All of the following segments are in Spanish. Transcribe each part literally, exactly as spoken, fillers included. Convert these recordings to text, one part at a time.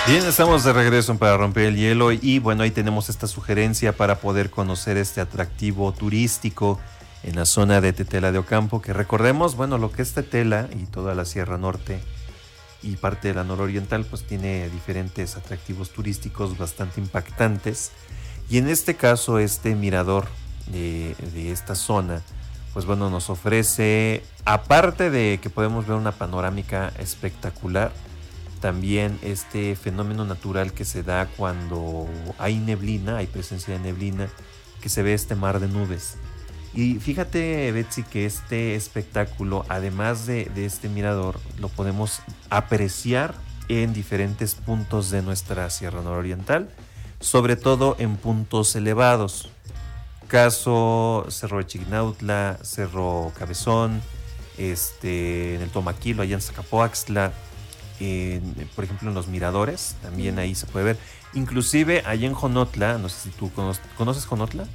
Bien, estamos de regreso para romper el hielo y bueno, ahí tenemos esta sugerencia para poder conocer este atractivo turístico en la zona de Tetela de Ocampo, que recordemos, bueno, lo que es Tetela y toda la Sierra Norte y parte de la nororiental, pues tiene diferentes atractivos turísticos bastante impactantes. Y en este caso, este mirador de, de esta zona, pues bueno, nos ofrece, aparte de que podemos ver una panorámica espectacular, también este fenómeno natural que se da cuando hay neblina, hay presencia de neblina, que se ve este mar de nubes. Y fíjate, Betsy, que este espectáculo, además de, de este mirador, lo podemos apreciar en diferentes puntos de nuestra Sierra Nororiental, sobre todo en puntos elevados. Caso Cerro de Chignautla, Cerro Cabezón, este, en el Tomaquilo, allá en Zacapoaxtla, en, por ejemplo en los miradores, también ahí se puede ver. Inclusive allá en Jonotla, no sé si tú conoces, ¿conoces Jonotla?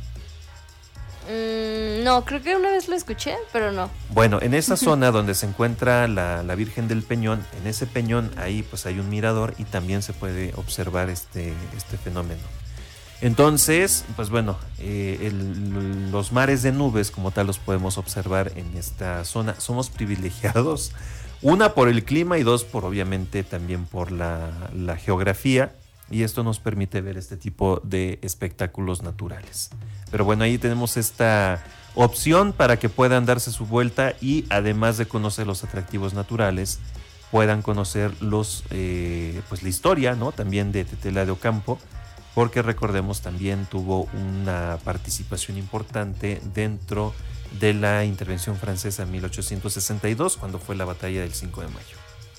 Mm, no, creo que una vez lo escuché, pero no. Bueno, en esa zona donde se encuentra la, la Virgen del Peñón, en ese peñón ahí pues hay un mirador y también se puede observar este, este fenómeno. Entonces, pues bueno, eh, el, los mares de nubes como tal los podemos observar en esta zona. Somos privilegiados, una por el clima y dos por obviamente también por la, la geografía, y esto nos permite ver este tipo de espectáculos naturales. Pero bueno, ahí tenemos esta opción para que puedan darse su vuelta y además de conocer los atractivos naturales, puedan conocer los, eh, pues la historia, ¿no? También de Tetela de Ocampo, porque recordemos también tuvo una participación importante dentro de la intervención francesa en mil ochocientos sesenta y dos, cuando fue la batalla del cinco de mayo.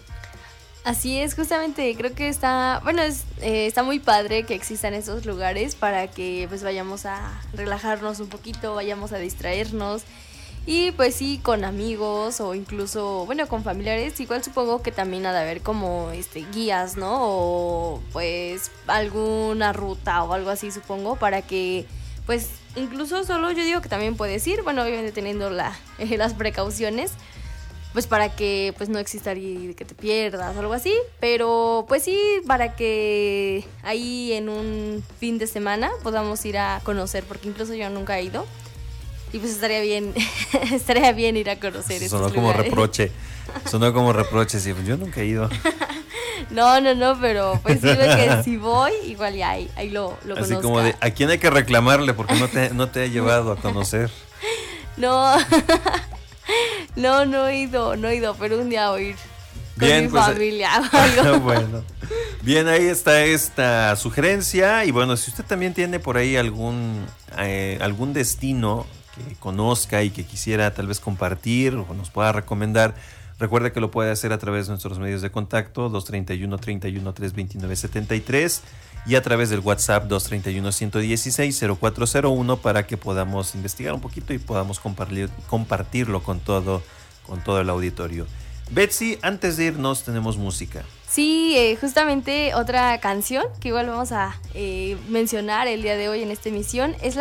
Así es, justamente creo que está, bueno, es, eh, está muy padre que existan esos lugares para que pues vayamos a relajarnos un poquito, vayamos a distraernos. Y pues sí, con amigos o incluso, bueno, con familiares, igual supongo que también ha de haber como este guías, ¿no? O pues alguna ruta o algo así, supongo, para que pues incluso solo yo digo que también puedes ir, bueno, obviamente teniendo la, eh, las precauciones, pues para que pues no exista ahí que te pierdas o algo así, pero pues sí, para que ahí en un fin de semana podamos ir a conocer, porque incluso yo nunca he ido. Y pues estaría bien, estaría bien ir a conocer estos lugares. Sonó como reproche, sonó como reproche, sí, yo nunca he ido. No, no, no, pero pues digo que si voy, igual ya ahí, ahí lo, lo Así conozca. como de, ¿a quién hay que reclamarle porque no te, no te ha llevado a conocer? No, no, no he ido, no he ido, pero un día voy a ir con Bien, mi pues, familia o algo. Bueno, bien, ahí está esta sugerencia. Y bueno, si usted también tiene por ahí algún, eh, algún destino que conozca y que quisiera tal vez compartir o nos pueda recomendar, recuerde que lo puede hacer a través de nuestros medios de contacto dos treinta y uno, treinta y uno, trescientos veintinueve, setenta y tres y a través del WhatsApp dos treinta y uno, ciento dieciséis, cero cuatro cero uno para que podamos investigar un poquito y podamos compartir, compartirlo con todo, con todo el auditorio. Betsy, antes de irnos tenemos música. Sí, eh, justamente otra canción que igual vamos a eh, mencionar el día de hoy en esta emisión es la